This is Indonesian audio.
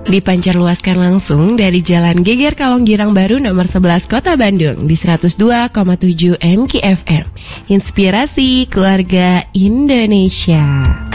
Dipancarluaskan langsung dari Jalan Geger Kalong Girang Baru nomor 11 Kota Bandung di 102,7 MKFM. Inspirasi Keluarga Indonesia.